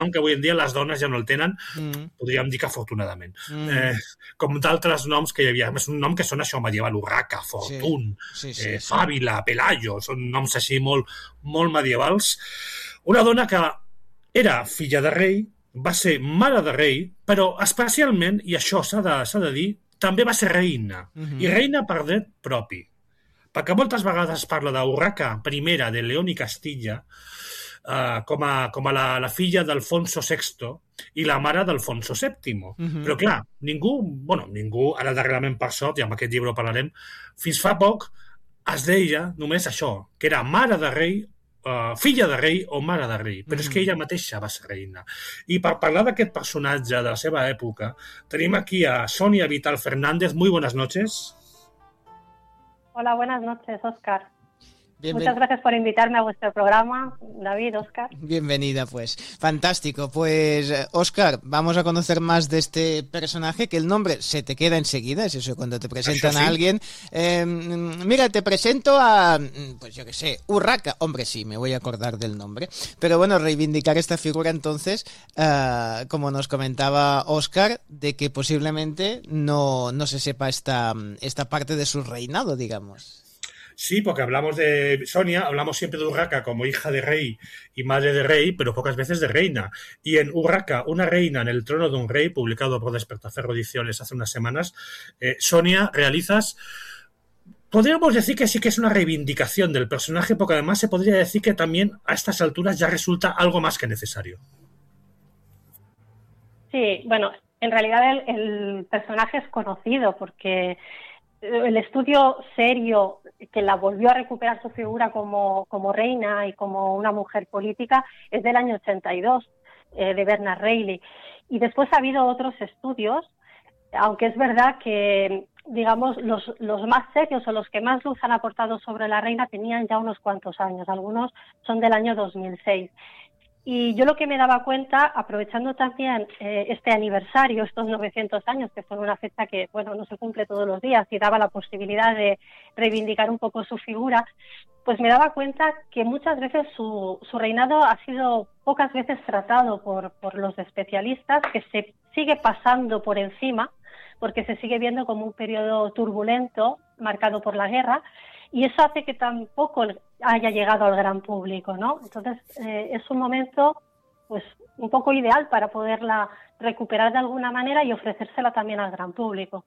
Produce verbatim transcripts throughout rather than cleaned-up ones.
que avui en dia les dones ja no el tenen, mm. podríem dir que afortunadament. Mm. Eh, com d'altres noms que hi havia. És un nom que són això medieval, Urraca, Fortun, sí. Sí, sí, eh, sí. Fàbila, Pelayo, són noms així molt, molt medievals. Una dona que era filla de rei, va ser mare de rei, però especialment, i això s'ha de, s'ha de dir, també va ser reina. Mm-hmm. I reina per dret propi. Perquè moltes vegades es parla d'Urraca primera de León i Castilla uh, com a, com a la, la filla d'Alfonso sexto i la mare d'Alfonso sèptimo. Mm-hmm. Però clar, ningú, bueno, ningú, ara darrerament per sort, i amb aquest llibre ho parlarem, fins fa poc es deia només això, que era mare de rei, uh, filla de rei o mare de rei, però mm-hmm. és que ella mateixa va ser reina. I per parlar d'aquest personatge de la seva època, tenim aquí a Sonia Vital Fernández. Muy buenas noches. Hola, buenas noches, Óscar. Bienven... Muchas gracias por invitarme a vuestro programa, David, Óscar. Bienvenida, pues. Fantástico. Pues, Óscar, vamos a conocer más de este personaje, que el nombre se te queda enseguida, es eso, cuando te presentan sí. a alguien. Eh, mira, te presento a, pues yo qué sé, Urraca. Hombre, sí, me voy a acordar del nombre. Pero bueno, reivindicar esta figura entonces, uh, como nos comentaba Óscar, de que posiblemente no, no se sepa esta, esta parte de su reinado, digamos. Sí, porque hablamos de Sonia, hablamos siempre de Urraca como hija de rey y madre de rey, pero pocas veces de reina. Y en Urraca, una reina en el trono de un rey, publicado por Despertaferro Ediciones hace unas semanas, eh, Sonia, realizas, podríamos decir que sí que es una reivindicación del personaje, porque además se podría decir que también a estas alturas ya resulta algo más que necesario. Sí, bueno, en realidad el, el personaje es conocido porque el estudio serio que la volvió a recuperar su figura como, como reina y como una mujer política es del año ochenta y dos, eh, de Bernard Reilly. Y después ha habido otros estudios, aunque es verdad que, digamos, los, los más serios o los que más luz han aportado sobre la reina tenían ya unos cuantos años, algunos son del año dos mil seis. Y yo lo que me daba cuenta, aprovechando también eh, este aniversario, estos novecientos años, que son una fecha que, bueno, no se cumple todos los días y daba la posibilidad de reivindicar un poco su figura, pues me daba cuenta que muchas veces su, su reinado ha sido pocas veces tratado por, por los especialistas, que se sigue pasando por encima, porque se sigue viendo como un periodo turbulento, marcado por la guerra, y eso hace que tampoco haya llegado al gran público, ¿no? Entonces, eh, es un momento pues un poco ideal para poderla recuperar de alguna manera y ofrecérsela también al gran público.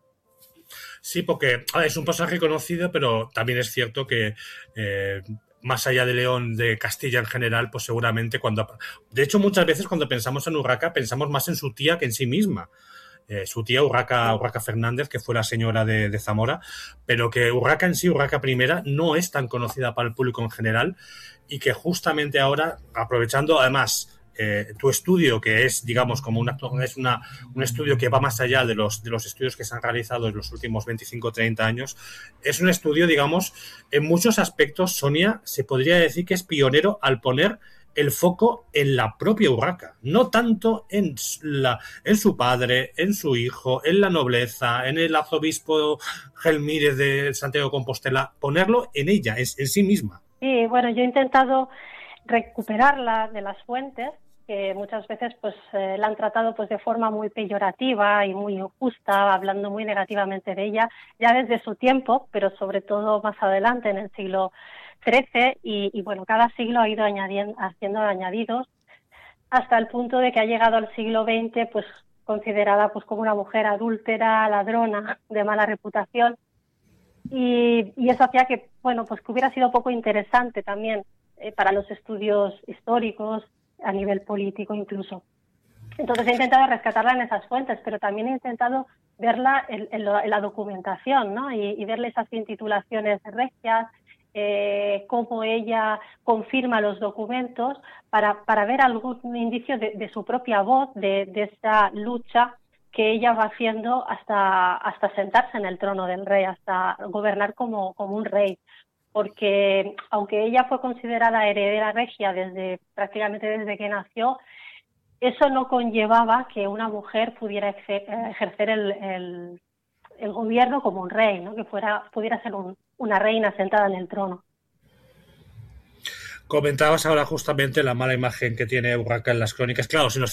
Sí, porque a ver, es un personaje conocido, pero también es cierto que eh, más allá de León, de Castilla en general, pues seguramente cuando... De hecho, muchas veces cuando pensamos en Urraca, pensamos más en su tía que en sí misma. Eh, su tía Urraca, Urraca Fernández, que fue la señora de, de Zamora, pero que Urraca en sí, Urraca primera, no es tan conocida para el público en general y que justamente ahora, aprovechando además eh, tu estudio, que es, digamos, como una, es una, un estudio que va más allá de los, de los estudios que se han realizado en los últimos veinticinco o treinta años, es un estudio, digamos, en muchos aspectos, Sonia, se podría decir que es pionero al poner el foco en la propia Urraca, no tanto en, la, en su padre, en su hijo, en la nobleza, en el arzobispo Gelmírez de Santiago de Compostela, ponerlo en ella, en, en sí misma. Sí, bueno, yo he intentado recuperarla de las fuentes, que muchas veces pues eh, la han tratado pues de forma muy peyorativa y muy injusta, hablando muy negativamente de ella, ya desde su tiempo, pero sobre todo más adelante, en el siglo trece, y, y bueno, cada siglo ha ido añadiendo, haciendo añadidos hasta el punto de que ha llegado al siglo veinte pues considerada pues como una mujer adúltera, ladrona, de mala reputación, y, y eso hacía que, bueno, pues que hubiera sido poco interesante también eh, para los estudios históricos, a nivel político incluso. Entonces he intentado rescatarla en esas fuentes, pero también he intentado verla en, en, lo, en la documentación, ¿no? Y, y verle esas intitulaciones regias, eh, cómo ella confirma los documentos para, para ver algún indicio de, de su propia voz, de, de esa lucha que ella va haciendo hasta, hasta sentarse en el trono del rey, hasta gobernar como, como un rey. Porque aunque ella fue considerada heredera regia desde prácticamente desde que nació, eso no conllevaba que una mujer pudiera ejercer el, el, el gobierno como un rey, ¿no? Que fuera pudiera ser un, una reina sentada en el trono. comentabas ahora justamente la mala imagen que tiene Urraca en las crónicas. Claro, si nos